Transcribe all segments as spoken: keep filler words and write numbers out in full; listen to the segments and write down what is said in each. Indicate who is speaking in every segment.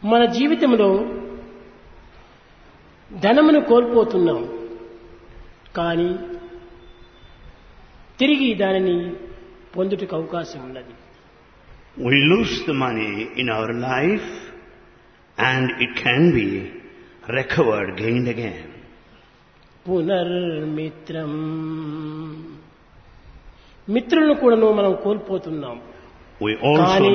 Speaker 1: మన జీవితంలో ధనమును కోల్పోతున్నాం, కానీ తిరిగి దానిని పొందుటకు అవకాశం ఉన్నది.
Speaker 2: We lose the money in our life and it can be recovered, gained again.
Speaker 1: పునర్మిత్రం, మిత్రులను కూడాను మనం కోల్పోతున్నాం.
Speaker 2: We also
Speaker 1: కానీ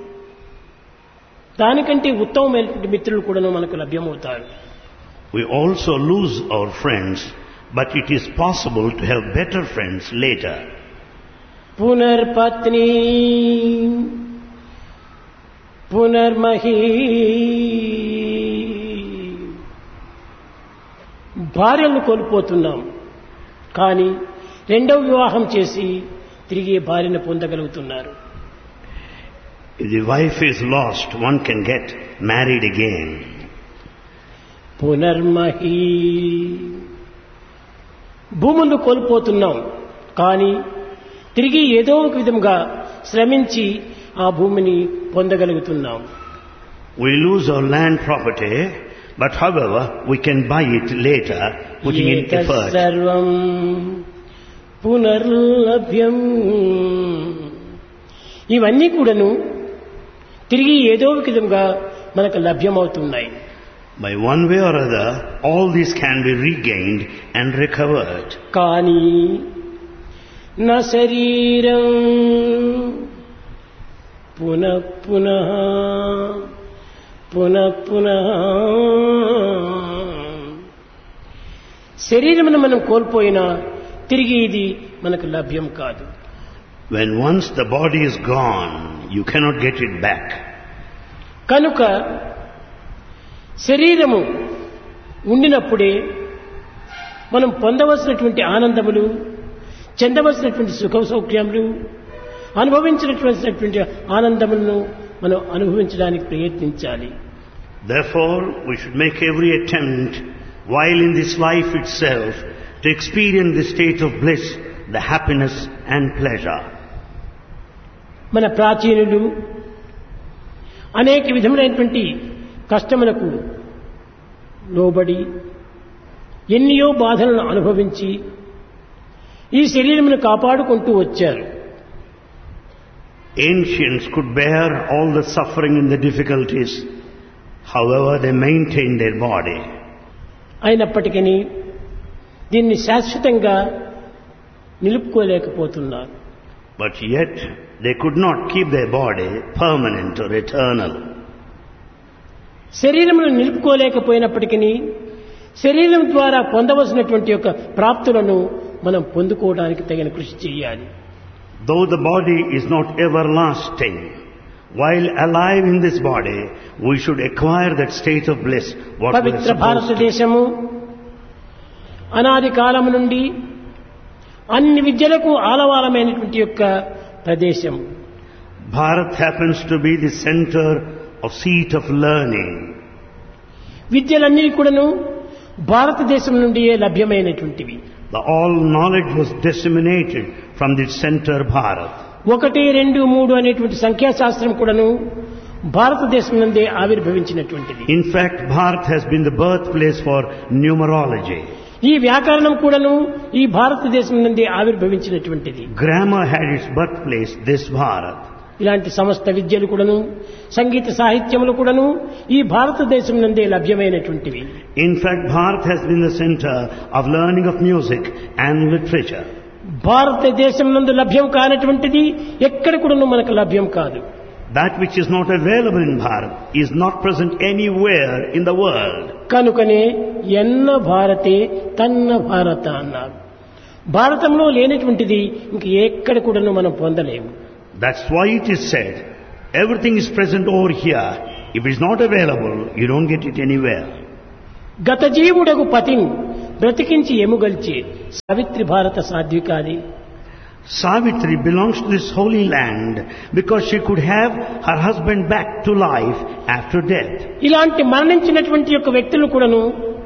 Speaker 1: దానికంటే ఉత్తమమైనటువంటి మిత్రులు కూడాను మనకు లభ్యమవుతారు.
Speaker 2: we also lose our friends, but it is possible to have better friends later.
Speaker 1: పునర్పత్ని పునర్మహీ, భార్యలను కోల్పోతున్నాం, కానీ రెండవ వివాహం చేసి తిరిగి భార్యను పొందగలుగుతున్నారు.
Speaker 2: If the wife is lost, one can get married again.
Speaker 1: పునర్మహీ, భూములను కోల్పోతున్నాం, కానీ తిరిగి ఏదో ఒక విధంగా శ్రమించి ఆ భూమిని పొందగలుగుతున్నాం.
Speaker 2: We lose our land property, but however, we can buy it later, putting in effort.
Speaker 1: సర్వం పునర్లభ్యం, ఇవన్నీ కూడాను తిరిగి ఏదో ఒక విధంగా మనకు లభ్యమవుతున్నాయి.
Speaker 2: By one way or other, all these can be regained and recovered.
Speaker 1: కానీ నా శరీరం పునః పునః పునః పునః, శరీరమును మనం కోల్పోయినా తిరిగి ఇది మనకు లభ్యం కాదు.
Speaker 2: When once the body is gone, you cannot get it back.
Speaker 1: కనుక శరీరము ఉండినప్పుడే మనం పొందవలసినటువంటి ఆనందములు, చెందవలసినటువంటి సుఖ సౌఖ్యములు, అనుభవించినటువంటి ఆనందములను మనం అనుభవించడానికి ప్రయత్నించాలి.
Speaker 2: Therefore, we should make every attempt, while in this life itself, to experience the state of bliss, the happiness and pleasure.
Speaker 1: మన ప్రాచీనులు అనేక విధములైనటువంటి కష్టములకు లోబడి ఎన్నో బాధలను అనుభవించి ఈ శరీరమును కాపాడుకుంటూ వచ్చారు.
Speaker 2: Ancients could bear all the suffering and the difficulties, however they maintained their body.
Speaker 1: అయినప్పటికీ దీన్ని శాశ్వతంగా నిలుపుకోలేకపోతున్నారు.
Speaker 2: But yet they could not keep their body permanent or eternal.
Speaker 1: శరీరమును నిలుపుకోలేకపోయినప్పటికీ శరీరం ద్వారా పొందవలసినటువంటి యొక్క ప్రాప్తులను మనం పొందుకోవడానికి తగిన కృషి చేయాలి.
Speaker 2: Though the body is not everlasting, while alive in this body, we should acquire that state of bliss. What we are
Speaker 1: Pavitra
Speaker 2: supposed to.
Speaker 1: భారతదేశము అనాది కాలము నుండి అన్ని విద్యలకు ఆలవాలమైనటువంటి యొక్క ప్రదేశం.
Speaker 2: Bharat happens to be the center of seat of learning.
Speaker 1: విద్యలన్నీ కూడాను భారతదేశం నుండియే లభ్యమైనటువంటివి.
Speaker 2: The all knowledge was disseminated from the center Bharat.
Speaker 1: ఒకటి రెండు మూడు అనేటువంటి సంఖ్యాశాస్త్రం కూడాను భారతదేశం నుండే ఆవిర్భవించినటువంటిది.
Speaker 2: In fact, Bharat has been the birthplace for numerology.
Speaker 1: ఈ వ్యాకరణం కూడాను ఈ భారతదేశం నుండి ఆవిర్భవించినటువంటిది.
Speaker 2: Grammar had its birthplace, this Bharat.
Speaker 1: ఇలాంటి సమస్త విద్యలు కూడాను సంగీత సాహిత్యములు కూడాను ఈ భారతదేశం నుండే లభ్యమైనటువంటివి.
Speaker 2: In fact, Bharat has been the center of learning of music and literature.
Speaker 1: భారతదేశం నందు లభ్యం కానటువంటిది ఎక్కడ కూడాను మనకు లభ్యం కాదు.
Speaker 2: That which is not available in Bharat is not present anywhere in the world.
Speaker 1: కనుకనే ఎన్న భారతే తన్న భారత అన్నారు. భారతంలో లేనటువంటిది ఇంక ఎక్కడ కూడాను మనం పొందలేము.
Speaker 2: That's why it is said, everything is present over here. If it is not available, you don't get it anywhere.
Speaker 1: గత జీవుడగు పతిని బ్రతికించి ఎముగల్చే సావిత్రి భారత సాధ్వికాది.
Speaker 2: Savitri belongs to this holy land because she could have her husband back to life after death.
Speaker 1: ఇలాంటి మరణించినటువంటి యొక్క వ్యక్తులను కూడాను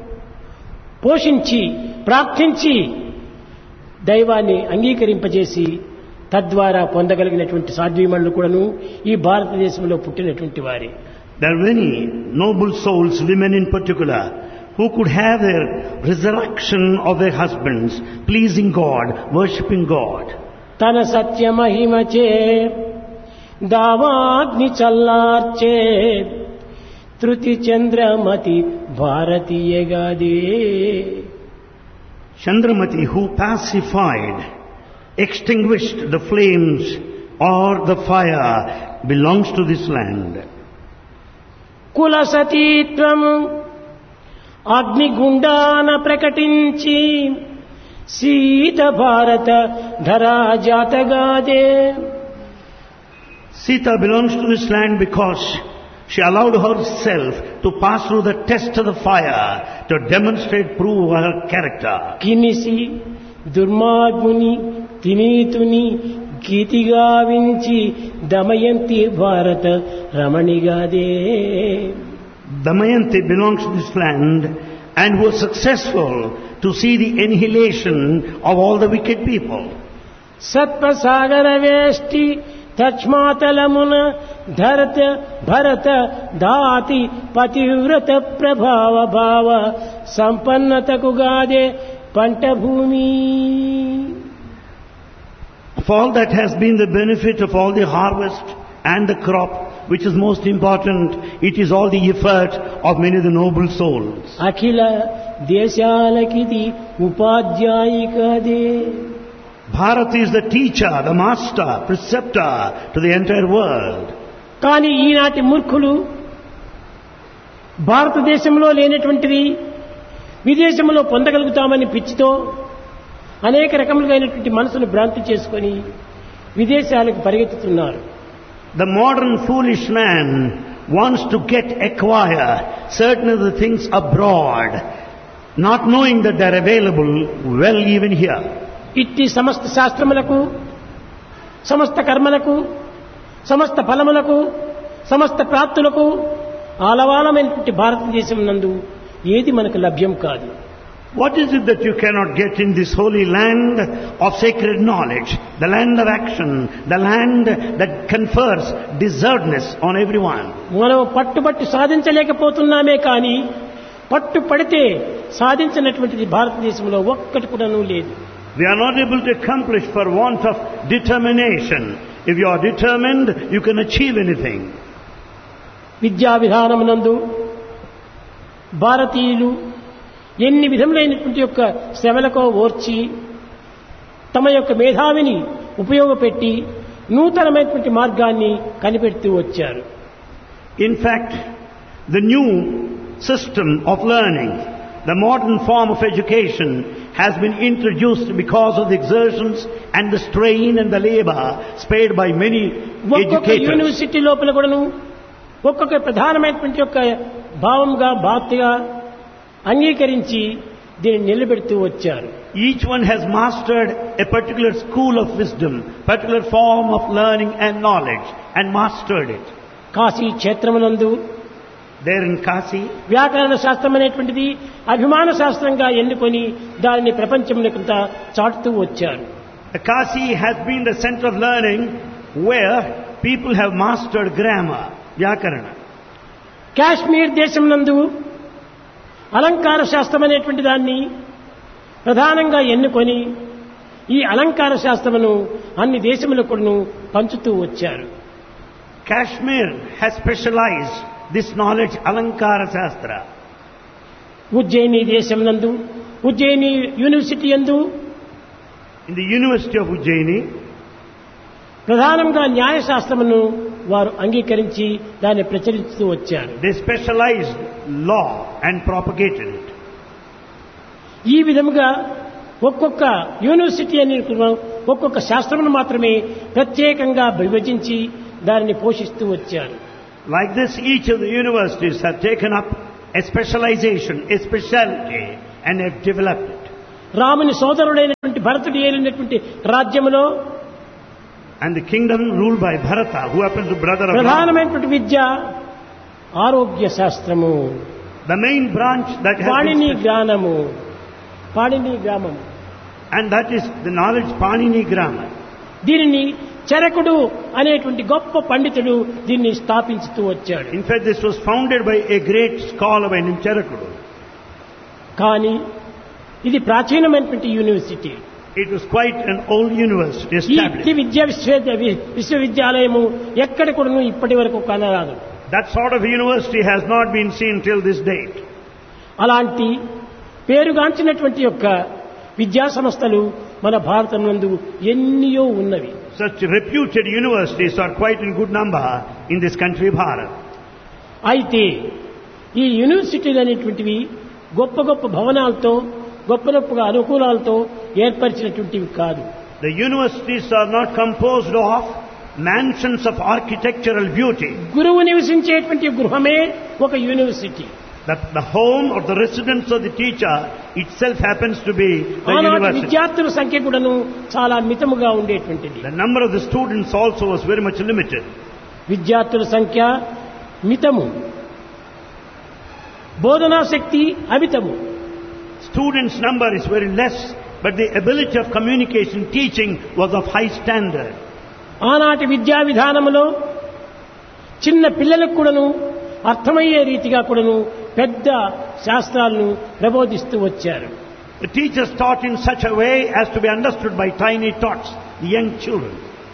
Speaker 1: పోషించి ప్రార్థించి దైవాన్ని అంగీకరింపజేసి తద్వారా పొందగలిగినటువంటి సాధ్వీమణులు కూడాను ఈ భారతదేశంలో పుట్టినటువంటి వారే.
Speaker 2: There are many noble souls, women in particular, who could have their resurrection of their husbands, pleasing God, worshipping God.
Speaker 1: తన సత్య మహిమచే దావాగ్ని చల్లార్చే Tritiya Chandramati భారతీయగాదే.
Speaker 2: Chandramati, who pacified, extinguished the flames or the fire, belongs to this land.
Speaker 1: కుల సతీత్వము అగ్నిగుండాన ప్రకటించి సీత భారత ధరా జాతగాదే.
Speaker 2: Sita belongs to this land because she allowed herself to pass through the test of the fire to demonstrate, prove her character.
Speaker 1: కినిసి దుర్మార్గుని తినీతుని Geetiga వించి Damayanti భారత రమణిగాదే.
Speaker 2: Damayanti belongs to this land and was successful to see the annihilation of all the wicked people.
Speaker 1: సత్పసాగర వేష్టి తచ్మాతలమున ధరత భరత దాతి పతివ్రత ప్రభావ భావ సంపన్నతకు గాదే పంట భూమి.
Speaker 2: Of all that has been the benefit of all the harvest and the crop, which is most important, it is all the effort of many of the noble souls.
Speaker 1: Akhila దేశాలకిది ఉపాధ్యాయికదే.
Speaker 2: Bharat is the teacher, the master, preceptor to the entire world.
Speaker 1: కానీ ఈనాటి మూర్ఖులు భారతదేశంలో లేనటువంటివి విదేశంలో పొందగలుగుతామని పిచ్చితో అనేక రకములైనటువంటి మనసును భ్రాంతి చేసుకొని విదేశాలకు పరిగెత్తుతున్నారు.
Speaker 2: The modern foolish man wants to get, acquire certain of the things abroad, not knowing that they are available well even here.
Speaker 1: ఇట్టి సమస్త శాస్త్రములకు సమస్త కర్మలకు సమస్త ఫలములకు సమస్త ప్రాప్తులకు ఆలవాలమైనటువంటి భారతదేశం నందు ఏది మనకు లభ్యం కాదు.
Speaker 2: What is it that you cannot get in this holy land of sacred knowledge, the land of action, the land that confers deservedness on everyone?
Speaker 1: మనం పట్టుబట్టి సాధించలేకపోతున్నామే కానీ పట్టు పడితే సాధించినటువంటిది భారతదేశంలో ఒక్కటి కూడాను లేదు.
Speaker 2: We are not able to accomplish for want of determination. If you are determined, you can achieve anything.
Speaker 1: విద్యా విధానమునందు భారతీయులు ఎన్ని విధములైనటువంటి యొక్క శ్రమలకో ఓర్చి తమ యొక్క మేధావిని ఉపయోగపెట్టి నూతనమైనటువంటి మార్గాన్ని కనిపెడుతూ వచ్చారు.
Speaker 2: In fact, the new system of learning, the modern form of education, has been introduced because of the exertions and the strain and the labor spared by many
Speaker 1: ఒక్కొక్క
Speaker 2: educators.
Speaker 1: యూనివర్సిటీ లోపల కూడాను ఒక్కొక్క ప్రధానమైనటువంటి యొక్క భావంగా బాధ్యగా అంగీకరించి దీన్ని నిలబెడుతూ వచ్చారు.
Speaker 2: Each one has mastered a particular school of wisdom, particular form of learning and knowledge, and mastered it.
Speaker 1: Kashi క్షేత్రమునందు
Speaker 2: There in Kasi,
Speaker 1: వ్యాకరణ శాస్త్రం అనేటువంటిది అభిమాన శాస్త్రంగా ఎన్నుకొని దానిని ప్రపంచమునకంతా చాటుతూ వచ్చారు.
Speaker 2: Kasi has been the center of learning where people have mastered grammar, Vyakarana.
Speaker 1: Kashmir దేశం నందు అలంకార శాస్త్రం అనేటువంటి దాన్ని ప్రధానంగా ఎన్నుకొని ఈ అలంకార శాస్త్రమును అన్ని దేశములకు పంచుతూ వచ్చారు.
Speaker 2: Kashmir has specialized this knowledge, Alankara Shastra.
Speaker 1: Ujjaini దేశం నందు ఉజ్జయిని యూనివర్సిటీ యందు
Speaker 2: In the University of Ujjaini,
Speaker 1: ప్రధానంగా న్యాయశాస్త్రమును వారు అంగీకరించి దాన్ని ప్రచురిస్తూ వచ్చారు.
Speaker 2: they specialized law and propagated it.
Speaker 1: ఈ విధముగా ఒక్కొక్క యూనివర్సిటీ అని ఒక్కొక్క శాస్త్రమును మాత్రమే ప్రత్యేకంగా విభజించి దానిని పోషిస్తూ వచ్చారు.
Speaker 2: Like this, each of the universities have taken up a specialization, a specialty, and have developed it.
Speaker 1: రాముని సోదరుడైనటువంటి భరతుడు ఏలినటువంటి రాజ్యములో
Speaker 2: And the kingdom ruled by Bharata, who happens to be brother of Rama.
Speaker 1: ప్రధానమైనటువంటి విద్య ఆరోగ్య శాస్త్రము,
Speaker 2: The main branch that has
Speaker 1: Panini
Speaker 2: been,
Speaker 1: జ్ఞానము, పాణిని గ్రామము.
Speaker 2: and that is the knowledge Panini grammar.
Speaker 1: దీనిని చరకుడు అనేటువంటి గొప్ప పండితుడు దీన్ని స్థాపించుతూ వచ్చాడు.
Speaker 2: In fact, this was founded by a great scholar by name Charakudu.
Speaker 1: కానీ ఇది ప్రాచీనమైనటువంటి university.
Speaker 2: It was quite an old university
Speaker 1: ఈ
Speaker 2: established.
Speaker 1: విద్యా విశ్వవిద్యాలయము ఎక్కడ కూడా ఇప్పటి వరకు కనరాదు.
Speaker 2: That sort of university has not been seen till this date.
Speaker 1: అలాంటి పేరుగాంచినటువంటి యొక్క విద్యా సంస్థలు మన భారతం నందు ఎన్నో ఉన్నవి.
Speaker 2: Such reputed universities are quite in good number in this country, Bharat.
Speaker 1: అయితే ఈ యూనివర్సిటీలు అనేటువంటివి గొప్ప గొప్ప భవనాలతో గొప్ప గొప్ప అనుకూలాలతో ఏర్పరిచినటువంటివి కాదు.
Speaker 2: The universities are not composed of mansions of architectural beauty.
Speaker 1: గురువు నివసించేటువంటి గృహమే ఒక university.
Speaker 2: That the home or the residence of the teacher itself happens to be the
Speaker 1: ఆనాటి
Speaker 2: university.
Speaker 1: విద్యార్థుల సంఖ్య కూడాను చాలా మితముగా ఉండేటువంటిది.
Speaker 2: The number of the students also was very much limited.
Speaker 1: విద్యార్థుల సంఖ్య మితము, బోధనా శక్తి అమితము.
Speaker 2: Students' number is very less, but the ability of communication, teaching was of high standard.
Speaker 1: ఆనాటి విద్యా విధానములో చిన్న పిల్లలకు కూడాను అర్థమయ్యే రీతిగా కూడాను పెద్ద శాస్త్రాలను ప్రబోధిస్తూ వచ్చారు.
Speaker 2: The teachers taught in such a way as to be understood by tiny tots, the young children.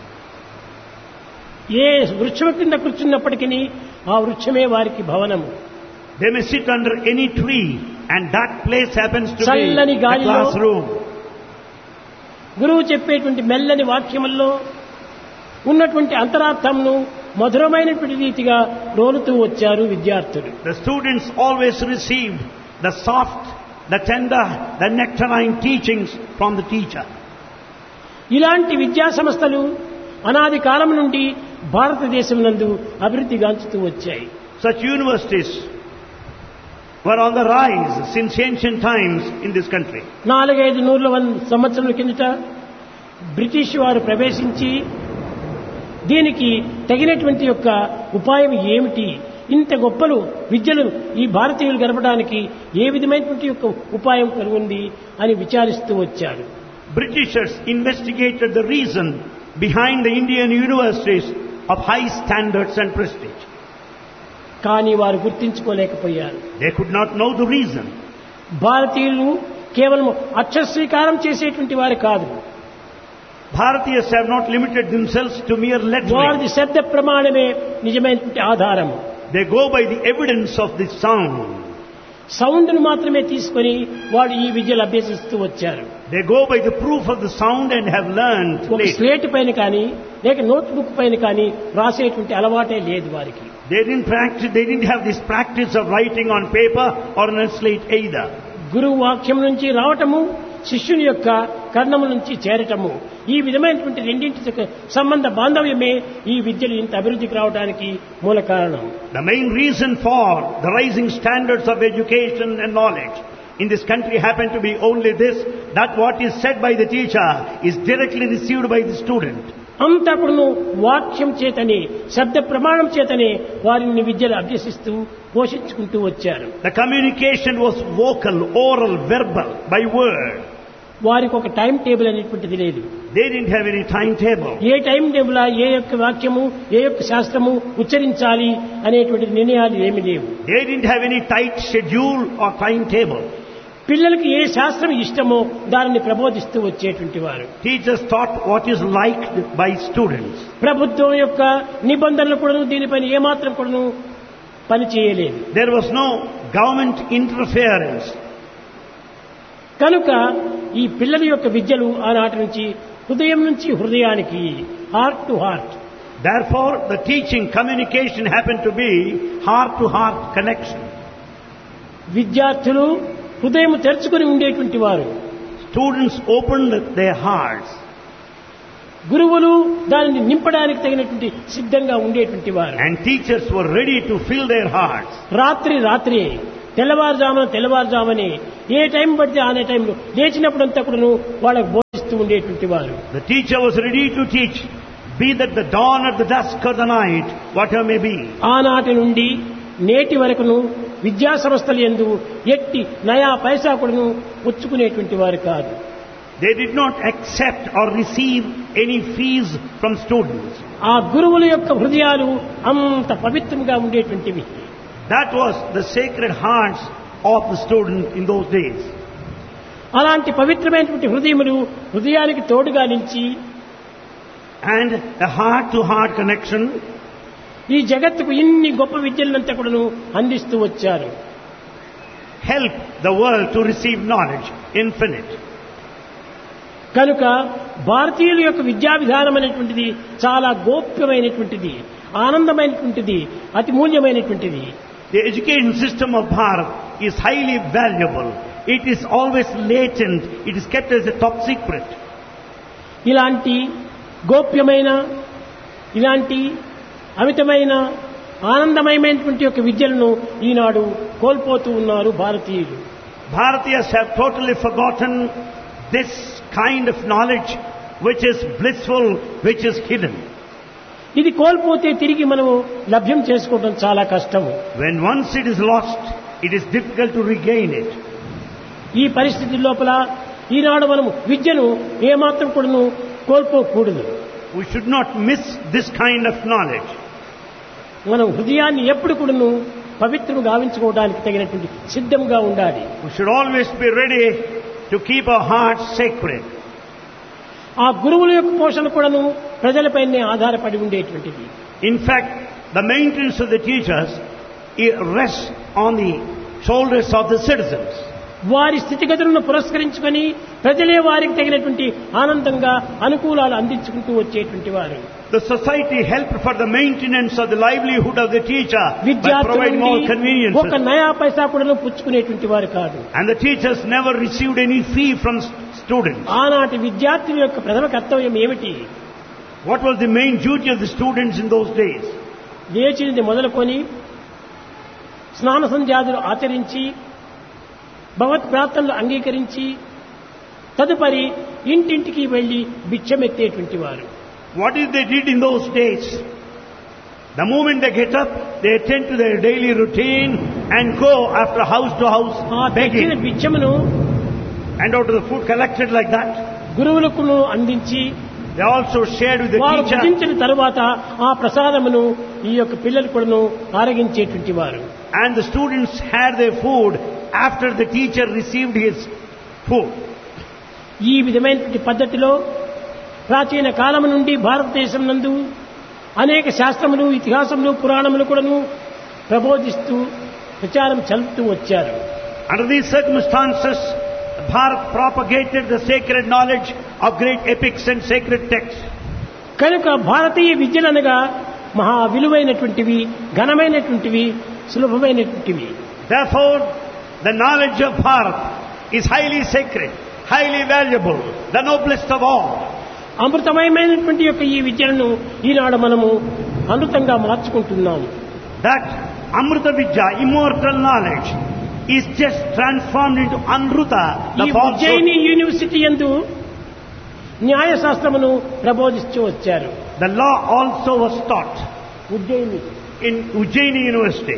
Speaker 1: ఏ వృక్షం కింద కూర్చున్నప్పటికీ ఆ వృక్షమే వారికి భవనము.
Speaker 2: They may sit under any tree and that place happens to be
Speaker 1: చల్లని
Speaker 2: a
Speaker 1: గాలిలో
Speaker 2: classroom.
Speaker 1: గురువు చెప్పేటువంటి మెల్లని వాక్యముల్లో ఉన్నటువంటి అంతరార్థంను మధురమైనటువంటి రీతిగా రోలుతూ వచ్చారు విద్యార్థులు.
Speaker 2: The students always received the soft, the tender, the nectarine teachings from the teacher.
Speaker 1: ఇలాంటి విద్యా సంస్థలు అనాది కాలం నుండి భారతదేశం నందు అభివృద్ధి గాంచుతూ వచ్చాయి.
Speaker 2: Such universities were on the rise since ancient times in this country.
Speaker 1: నాలుగైదు నూరుల వంద సంవత్సరాల కిందట బ్రిటిష్ వారు ప్రవేశించి దీనికి తగినటువంటి యొక్క ఉపాయం ఏమిటి, ఇంత గొప్పలు విద్యలు ఈ భారతీయులు గడపడానికి ఏ విధమైనటువంటి యొక్క ఉపాయం కలుగుంది అని విచారిస్తూ వచ్చారు.
Speaker 2: Britishers investigated the reason behind the Indian universities of high standards and prestige.
Speaker 1: కానీ వారు గుర్తించుకోలేకపోయారు.
Speaker 2: They could not know the reason.
Speaker 1: భారతీయులు కేవలం అక్షరస్వీకారం చేసేటువంటి వారు కాదు.
Speaker 2: Bharatiyas have not limited themselves to mere lettering.
Speaker 1: వారిది శబ్ద ప్రమాణమే నిజమైనటువంటి ఆధారము.
Speaker 2: They go by the evidence of the sound.
Speaker 1: సౌండ్ను మాత్రమే తీసుకొని వాడు ఈ విద్యలు అభ్యసిస్తూ వచ్చారు.
Speaker 2: They go by the proof of the sound and have learned
Speaker 1: ఒక
Speaker 2: later.
Speaker 1: స్లేట్ పైన కానీ లేక నోట్ బుక్ పైన కానీ రాసేటువంటి అలవాటే లేదు వారికి.
Speaker 2: They didn't practice, they didn't have this practice of writing on paper or on a slate either.
Speaker 1: గురువు వాక్యం నుంచి రావటము, శిష్యుని యొక్క కర్ణము నుంచి చేరటము, ఈ విధమైనటువంటి రెండింటి యొక్క సంబంధ బాంధవ్యమే ఈ విద్యలు ఇంత అభివృద్ధికి రావడానికి మూల కారణం.
Speaker 2: The main reason for the rising standards of education and knowledge in this country happen to be only this, that what is said by the teacher is directly received by the student.
Speaker 1: అంతకును వాక్యం చేతనే శబ్ద ప్రమాణం చేతనే వారిని విద్యలు అభ్యసిస్తూ పోషించుకుంటూ వచ్చారు.
Speaker 2: The communication was vocal, oral, verbal, by word.
Speaker 1: వారికి ఒక టైం టేబుల్ అనేటువంటిది లేదు.
Speaker 2: They didn't have any timetable.
Speaker 1: A time table ఏ యొక్క వాక్యము ఏ యొక్క శాస్త్రము ఉచ్చరించాలి అనేటువంటి నిర్ణయాలు ఏమీ లేవు.
Speaker 2: They didn't have any tight schedule or timetable.
Speaker 1: పిల్లలకి ఏ శాస్త్రం ఇష్టమో దానిని ప్రబోధిస్తూ వచ్చేటువంటి వారు.
Speaker 2: Teachers taught what is liked by students.
Speaker 1: ప్రభుత్వం యొక్క నిబంధనలు కూడా దీనిపైన ఏమాత్రం కూడా పని చేయలేదు.
Speaker 2: There was no government interference.
Speaker 1: కనుక ఈ పిల్లల యొక్క విద్యలు ఆనాటి నుంచి హృదయం నుంచి హృదయానికి, heart to heart.
Speaker 2: Therefore, the teaching communication happened to be heart-to-heart connection.
Speaker 1: విద్యార్థులు హృదయం తెరుచుకుని ఉండేటువంటి వారు.
Speaker 2: Students opened their hearts.
Speaker 1: గురువులు దానిని నింపడానికి తగినటువంటి సిద్ధంగా ఉండేటువంటి వారు.
Speaker 2: And teachers were ready to fill their hearts.
Speaker 1: రాత్రి రాత్రి తెల్లవారుజామున తెల్లవారుజామని ఏ టైం పడితే ఆనే టైంలో లేచినప్పుడంతా కూడాను వాళ్ళకు బోధిస్తూ ఉండేటువంటి వారు.
Speaker 2: The teacher was ready to teach, be that the dawn or the dusk or the night, whatever may be.
Speaker 1: ఆనాటి నుండి నేటి వరకును విద్యా సంస్థలు యందు ఎట్టి నయా పైసా కూడాను పుచ్చుకునేటువంటి వారు కాదు.
Speaker 2: They did not accept or receive any fees from students.
Speaker 1: ఆ గురువుల యొక్క హృదయాలు అంత పవిత్రంగా ఉండేటువంటివి.
Speaker 2: That was the sacred hearts of the student in those days.
Speaker 1: అలాంటి పవిత్రమైనటువంటి హృదయములు హృదయానికి తోడుగా నిలిచి
Speaker 2: And a heart-to-heart connection
Speaker 1: ఈ జగత్తుకు ఇన్ని గొప్ప విద్యలంతా కూడాను అందిస్తూ వచ్చారు.
Speaker 2: help the world to receive knowledge, infinite.
Speaker 1: కనుక భారతీయుల యొక్క విద్యా విధానం అనేటువంటిది చాలా గోప్యమైనటువంటిది, ఆనందమైనటువంటిది, అతి మూల్యమైనటువంటిది.
Speaker 2: The education system of Bharat is highly valuable. It is always latent. It is kept as a top secret.
Speaker 1: ఇలాంటి గోప్యమైన, ఇలాంటి అమితమైన ఆనందమయమైనటువంటి యొక్క విద్యలను ఈనాడు కోల్పోతూ ఉన్నారు భారతీయులు.
Speaker 2: Bharatiyas have totally forgotten this kind of knowledge which is blissful, which is hidden.
Speaker 1: ఇది కోల్పోతే తిరిగి మనము లభ్యం చేసుకోవడం చాలా కష్టము.
Speaker 2: When once it is lost, it is difficult to regain it.
Speaker 1: ఈ పరిస్థితి లోపల ఈనాడు మనము విద్యను ఏమాత్రం కూడాను కోల్పోకూడదు.
Speaker 2: We should not miss this kind of knowledge.
Speaker 1: మనం హృదయాన్ని ఎప్పుడు కూడాను పవిత్రంగా గావించుకోవడానికి తగినటువంటి సిద్ధంగా ఉండాలి.
Speaker 2: We should always be ready to keep our hearts sacred.
Speaker 1: ఆ గురువుల యొక్క పోషణ కూడాను ప్రజలపైనే ఆధారపడి ఉండేటువంటిది.
Speaker 2: In fact, the maintenance of the teachers rests on the shoulders of the citizens.
Speaker 1: వారి స్థితిగతులను పురస్కరించుకొని ప్రజలే వారికి తగినటువంటి ఆనందంగా అనుకూలాలు అందించుకుంటూ వచ్చేటువంటి వారు.
Speaker 2: The society helped for the maintenance of the livelihood of the teacher by
Speaker 1: విద్యార్థుల
Speaker 2: providing all
Speaker 1: నుండి ఒక
Speaker 2: conveniences.
Speaker 1: నయా పైసా కూడా పుచ్చుకునేటువంటి వారు కాదు.
Speaker 2: And the teachers never received any fee from students.
Speaker 1: ఆనాటి విద్యార్థుల యొక్క ప్రథమ కర్తవ్యం ఏమిటి?
Speaker 2: What was the main duty of the students in those days?
Speaker 1: లేచినది మొదలుకొని స్నాన సంధ్యాదులు ఆచరించి భగవత్ ప్రార్థనలు అంగీకరించి తదుపరి ఇంటింటికి వెళ్లి భిక్షమెత్తేటువంటి వారు.
Speaker 2: What is they did in those days? The moment they get up, they attend to their daily routine and go after house to house
Speaker 1: ఆ తెచ్చిన
Speaker 2: begging.
Speaker 1: భిక్షమును
Speaker 2: And out of the food collected like that,
Speaker 1: గురువులకు అందించి
Speaker 2: they also shared with the
Speaker 1: వారు
Speaker 2: teacher.
Speaker 1: భుజించిన తరువాత ఆ ప్రసాదమును ఈ యొక్క పిల్లలు కూడాను ఆరగించేటువంటి వారు.
Speaker 2: And the students had their food after the teacher received his food.
Speaker 1: ఈ విధమైనటువంటి పద్ధతిలో ప్రాచీన కాలము నుండి భారతదేశం నందు అనేక శాస్త్రములు, ఇతిహాసములు, పురాణములు కూడాను ప్రబోధిస్తూ ప్రచారం చలుపుతూ వచ్చారు.
Speaker 2: Under these circumstances, Bharat propagated the sacred knowledge of great epics and sacred texts.
Speaker 1: కనుక భారతీయ విద్యలనగా మహా విలువైనటువంటివి, ఘనమైనటువంటివి, సులభమైనటువంటివి.
Speaker 2: Therefore, the knowledge of Bharat is highly sacred, highly valuable, the noblest of all.
Speaker 1: అమృతమయమైనటువంటి యొక్క ఈ విద్యలను ఈనాడు మనము అమృతంగా మార్చుకుంటున్నాము.
Speaker 2: That Amrita Vidya, immortal knowledge, is just transformed into Amruta,
Speaker 1: ఈ
Speaker 2: the falsehood.
Speaker 1: Ujjaini university యందు న్యాయశాస్త్రమును ప్రబోధిస్తూ వచ్చారు.
Speaker 2: The law also was taught
Speaker 1: Ujjaini
Speaker 2: in Ujjaini University.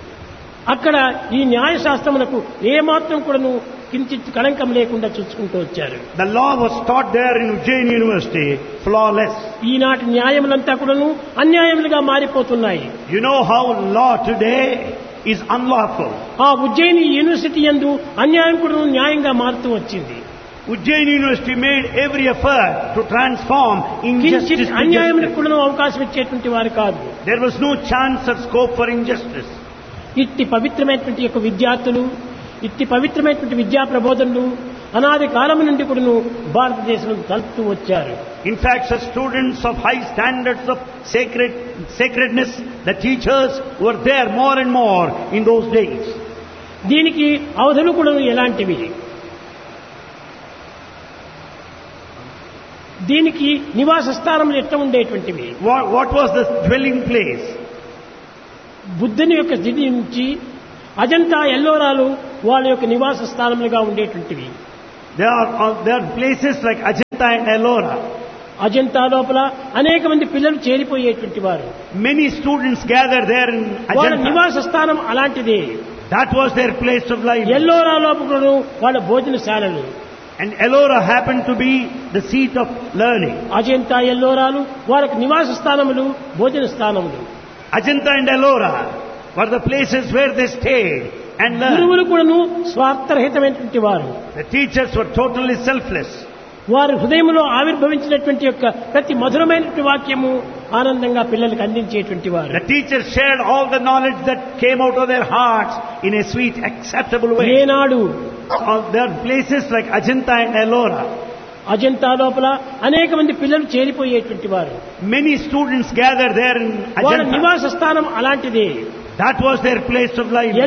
Speaker 1: అక్కడ ఈ న్యాయశాస్త్రమునకు ఏమాత్రం కూడాను కించిత్ కళంకం లేకుండా చూసుకుంటూ వచ్చారు.
Speaker 2: The law was taught there in Ujjaini University, flawless.
Speaker 1: ఈనాటి న్యాయములంతా కూడాను అన్యాయములుగా మారిపోతున్నాయి.
Speaker 2: You know how law today is unlawful.
Speaker 1: ఆ ఉజ్జయిని యూనివర్సిటీ యందు అన్యాయం కూడాను న్యాయంగా మారుతూ వచ్చింది.
Speaker 2: Ujjaini University made every effort to transform injustice
Speaker 1: కించిత్
Speaker 2: to
Speaker 1: అన్యాయములకు
Speaker 2: justice.
Speaker 1: కూడాను అవకాశం ఇచ్చేటువంటి వారు కాదు.
Speaker 2: There was no chance or scope for injustice.
Speaker 1: ఇట్టి పవిత్రమైనటువంటి యొక్క విద్యార్థులు, ఇట్టి పవిత్రమైనటువంటి విద్యా ప్రబోధనలు అనాది కాలం నుండి కూడాను భారతదేశంలో కలుపుతూ వచ్చారు.
Speaker 2: In fact, such students of high standards of sacred sacredness, the teachers were there more and more in those days.
Speaker 1: దీనికి అవధులు కూడాను ఎలాంటివి? దీనికి నివాస స్థానములు ఎట్లా ఉండేటువంటివి?
Speaker 2: What, what was the dwelling place?
Speaker 1: బుద్ధుని యొక్క స్థితి నుంచి అజంతా ఎల్లోరాలు వాళ్ళ యొక్క నివాస స్థానములుగా ఉండేటువంటివి.
Speaker 2: There are, uh, there are places like Ajanta and Ellora.
Speaker 1: Ajanta లోపల అనేక మంది పిల్లలు చేరిపోయేటువంటి వారు.
Speaker 2: Many students gathered there in
Speaker 1: వాళ్ళ
Speaker 2: Ajanta.
Speaker 1: నివాస స్థానం అలాంటిదే.
Speaker 2: That was their place of life.
Speaker 1: Ellora లోపల వాళ్ళ భోజనశాలలు.
Speaker 2: And Ellora happened to be the seat of learning.
Speaker 1: Ajanta ఎల్లోరాలు వారికి నివాస స్థానములు, భోజన స్థానములు.
Speaker 2: Ajanta and Ellora were the places where they stayed and learned.
Speaker 1: గురువులు కూడాను స్వార్థరహితమైనటువంటి వారు.
Speaker 2: The teachers were totally selfless.
Speaker 1: వారి హృదయంలో ఆవిర్భవించినటువంటి యొక్క ప్రతి మధురమైనటువంటి వాక్యము ఆనందంగా పిల్లలకు అందించేటువంటి వారు.
Speaker 2: The teachers shared all the knowledge that came out of their hearts in a sweet, acceptable way.
Speaker 1: ఏనాడు
Speaker 2: All there are places like Ajanta and Ellora.
Speaker 1: Ajanta లోపల అనేక మంది పిల్లలు చేరిపోయేటువంటి వారు.
Speaker 2: Many students gathered there in
Speaker 1: వాళ్ళ
Speaker 2: Ajanta.
Speaker 1: నివాస స్థానం అలాంటిదే.
Speaker 2: That was their place of life.